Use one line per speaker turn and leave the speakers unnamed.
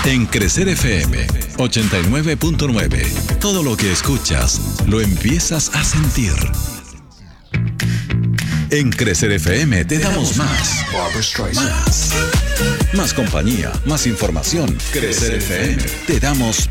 En Crecer FM 89.9, todo lo que escuchas lo empiezas a sentir. En Crecer FM te damos más. Más compañía, más información. Crecer FM te damos